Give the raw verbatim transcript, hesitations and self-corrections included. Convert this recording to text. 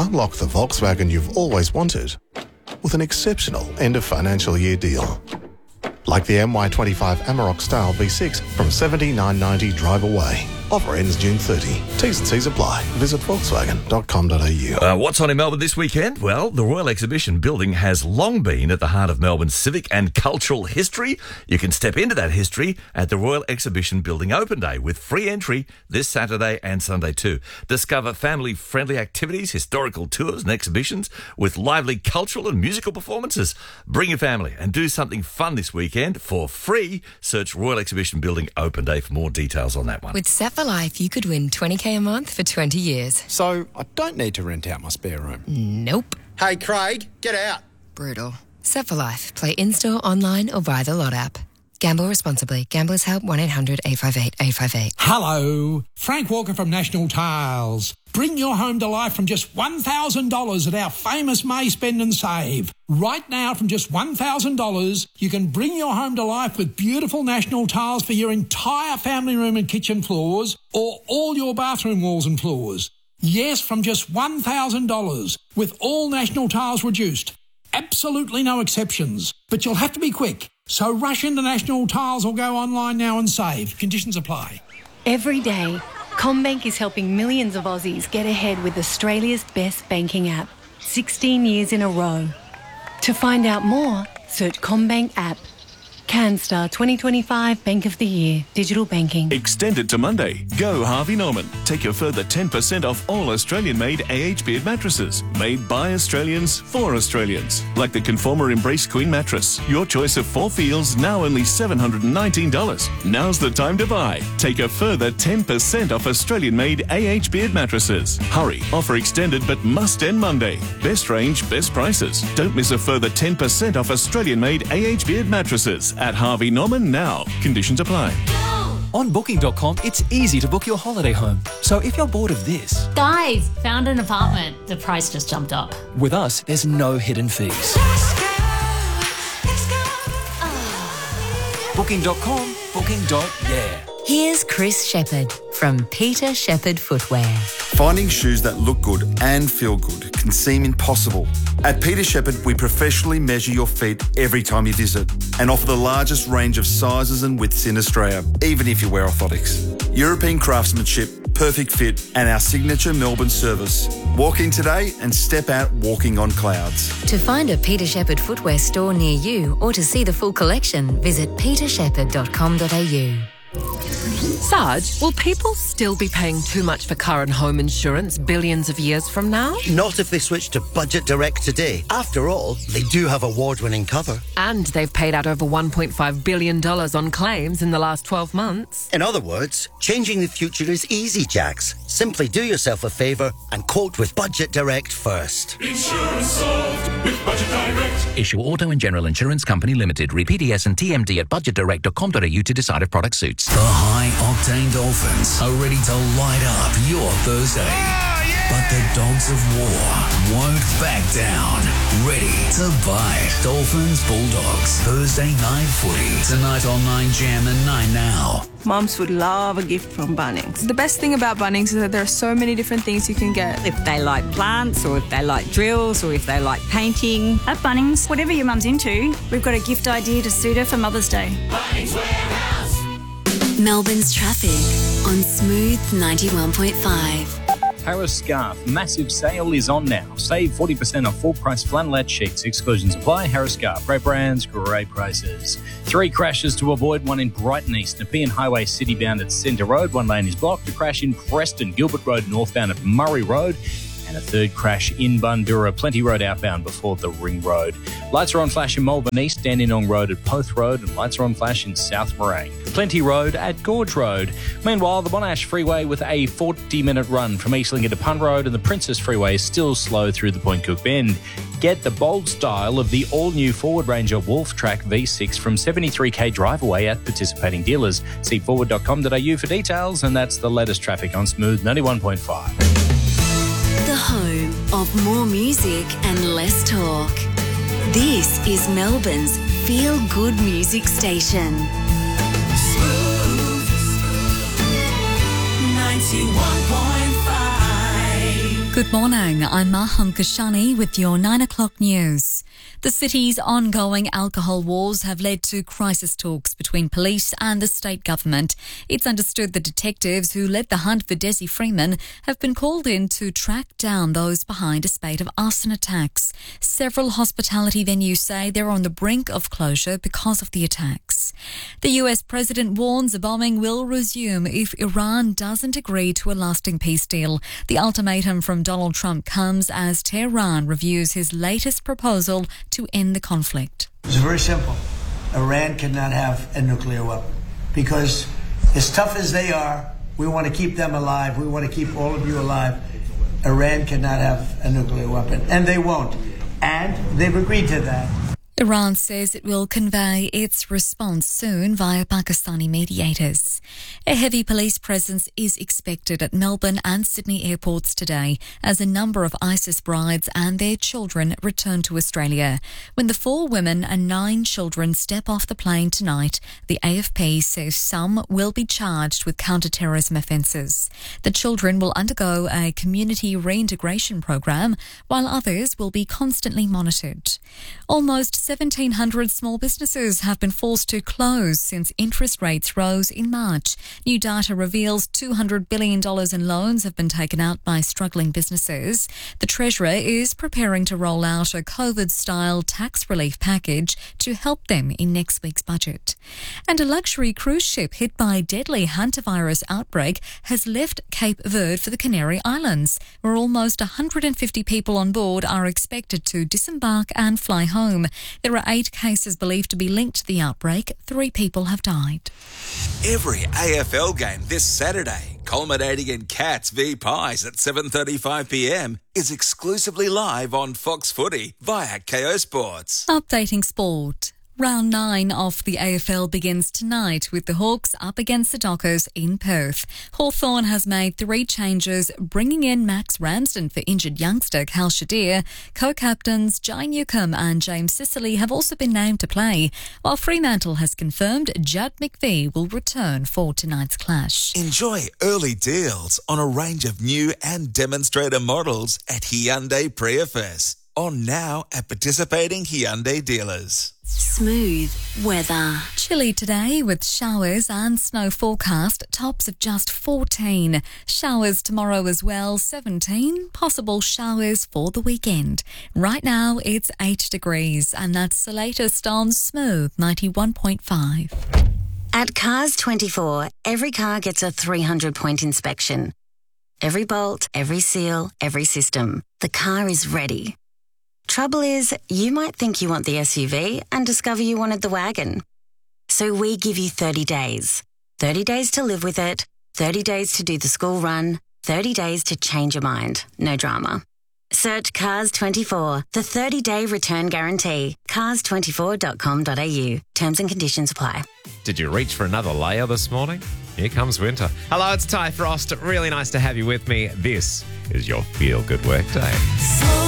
unlock the Volkswagen you've always wanted with an exceptional end of financial year deal. Like the M Y twenty-five Amarok Style V six from seventy-nine ninety drive away. Offer ends June thirtieth. T's and C's apply. Visit volkswagen dot com dot a u. Uh, what's on in Melbourne this weekend? Well, the Royal Exhibition Building has long been at the heart of Melbourne's civic and cultural history. You can step into that history at the Royal Exhibition Building Open Day with free entry this Saturday and Sunday too. Discover family-friendly activities, historical tours and exhibitions with lively cultural and musical performances. Bring your family and do something fun this weekend for free. Search Royal Exhibition Building Open Day for more details on that one. With Set for Life, you could win twenty k a month for twenty years. So I don't need to rent out my spare room. Nope. Hey, Craig, get out. Brutal. Set for Life. Play in-store, online or via the Lot app. Gamble responsibly. Gamblers Help one eight hundred eight five eight eight five eight. Hello, Frank Walker from National Tiles. Bring your home to life from just one thousand dollars at our famous May Spend and Save. Right now, from just one thousand dollars, you can bring your home to life with beautiful National Tiles for your entire family room and kitchen floors or all your bathroom walls and floors. Yes, from just one thousand dollars with all National Tiles reduced. Absolutely no exceptions. But you'll have to be quick. So rush into National Tiles or go online now and save. Conditions apply. Every day, CommBank is helping millions of Aussies get ahead with Australia's best banking app. sixteen years in a row. To find out more, search CommBank app. CanStar twenty twenty-five Bank of the Year. Digital banking. Extended to Monday. Go Harvey Norman. Take a further ten percent off all Australian-made A H Beard mattresses. Made by Australians for Australians. Like the Conformer Embrace Queen mattress. Your choice of four feels, now only seven hundred nineteen dollars. Now's the time to buy. Take a further ten percent off Australian-made A H Beard mattresses. Hurry. Offer extended but must end Monday. Best range, best prices. Don't miss a further ten percent off Australian-made A H Beard mattresses at Harvey Norman now. Conditions apply. On booking dot com, it's easy to book your holiday home. So if you're bored of this... Guys, found an apartment. The price just jumped up. With us, there's no hidden fees. Let's go, let's go. Oh. booking dot com, booking. Yeah. Here's Chris Shepherd from Peter Shepherd Footwear. Finding shoes that look good and feel good can seem impossible. At Peter Shepherd, we professionally measure your feet every time you visit and offer the largest range of sizes and widths in Australia, even if you wear orthotics. European craftsmanship, perfect fit, and our signature Melbourne service. Walk in today and step out walking on clouds. To find a Peter Shepherd Footwear store near you or to see the full collection, visit peter shepherd dot com dot a u. Sarge, will people still be paying too much for car and home insurance billions of years from now? Not if they switch to Budget Direct today. After all, they do have award-winning cover. And they've paid out over one point five billion dollars on claims in the last twelve months. In other words, changing the future is easy, Jax. Simply do yourself a favour and quote with Budget Direct first. Insurance solved with Budget Direct. Issue Auto and General Insurance Company Limited. Read P D S and T M D at budget direct dot com dot a u to decide if product suits. The high-octane Dolphins are ready to light up your Thursday. Oh, yeah! But the Dogs of War won't back down. Ready to bite. Dolphins Bulldogs. Thursday night footy. Tonight on nine Jam and nine Now. Mums would love a gift from Bunnings. The best thing about Bunnings is that there are so many different things you can get. If they like plants, or if they like drills, or if they like painting. At Bunnings, whatever your mum's into, we've got a gift idea to suit her for Mother's Day. Bunnings Warehouse. Melbourne's traffic on Smooth ninety-one point five. Harris Scarf massive sale is on now. Save forty percent off full price flannelette sheets. Exclusions apply. Harris Scarf. Great brands, great prices. Three crashes to avoid. One in Brighton East. Nepean Highway city bound at Centre Road. One lane is blocked. A crash in Preston. Gilbert Road northbound at Murray Road. And a third crash in Bundoora, Plenty Road outbound before the Ring Road. Lights are on flash in Malvern East, Dandenong Road at Poth Road, and lights are on flash in South Morang. Plenty Road at Gorge Road. Meanwhile, the Monash Freeway with a forty-minute run from Eastling into Pun Road, and the Princess Freeway is still slow through the Point Cook Bend. Get the bold style of the all-new Ford Ranger Wolf Track V six from seventy-three k drive away at participating dealers. See forward dot com dot a u for details, and that's the latest traffic on Smooth ninety-one point five. The home of more music and less talk. This is Melbourne's feel-good music station. Smooth ninety-one point five. Good morning, I'm Maham Kashani with your nine o'clock news. The city's ongoing alcohol wars have led to crisis talks between police and the state government. It's understood the detectives who led the hunt for Desi Freeman have been called in to track down those behind a spate of arson attacks. Several hospitality venues say they're on the brink of closure because of the attacks. The U S president warns a bombing will resume if Iran doesn't agree to a lasting peace deal. The ultimatum from Donald Trump comes as Tehran reviews his latest proposal to end the conflict. It's very simple. Iran cannot have a nuclear weapon because as tough as they are, we want to keep them alive. We want to keep all of you alive. Iran cannot have a nuclear weapon, and they won't. And they've agreed to that. Iran says it will convey its response soon via Pakistani mediators. A heavy police presence is expected at Melbourne and Sydney airports today as a number of ISIS brides and their children return to Australia. When the four women and nine children step off the plane tonight, the A F P says some will be charged with counter-terrorism offences. The children will undergo a community reintegration program, while others will be constantly monitored. Almost seventeen hundred small businesses have been forced to close since interest rates rose in March. New data reveals two hundred billion dollars in loans have been taken out by struggling businesses. The Treasurer is preparing to roll out a COVID-style tax relief package to help them in next week's budget. And a luxury cruise ship hit by a deadly hantavirus outbreak has left Cape Verde for the Canary Islands, where almost one hundred fifty people on board are expected to disembark and fly home. There are eight cases believed to be linked to the outbreak. Three people have died. Every A F L game this Saturday, culminating in Cats v Pies at seven thirty-five p m, is exclusively live on Fox Footy via K O Sports. Updating sport. Round nine of the A F L begins tonight with the Hawks up against the Dockers in Perth. Hawthorn has made three changes, bringing in Max Ramsden for injured youngster Cal Shadir. Co-captains Jai Newcombe and James Sicily have also been named to play, while Fremantle has confirmed Judd McVie will return for tonight's clash. Enjoy early deals on a range of new and demonstrator models at Hyundai Prius. On now at participating Hyundai dealers. Smooth weather. Chilly today with showers and snow forecast, tops of just fourteen. Showers tomorrow as well, seventeen. Possible showers for the weekend. Right now it's eight degrees and that's the latest on Smooth ninety-one point five. At Cars twenty-four, every car gets a three hundred point inspection. Every bolt, every seal, every system. The car is ready. Trouble is, you might think you want the S U V and discover you wanted the wagon. So we give you thirty days. thirty days to live with it, thirty days to do the school run, thirty days to change your mind. No drama. Search Cars twenty-four, the thirty-day return guarantee. cars twenty-four dot com dot a u. Terms and conditions apply. Did you reach for another layer this morning? Here comes winter. Hello, it's Ty Frost. Really nice to have you with me. This is your Feel Good Work Day.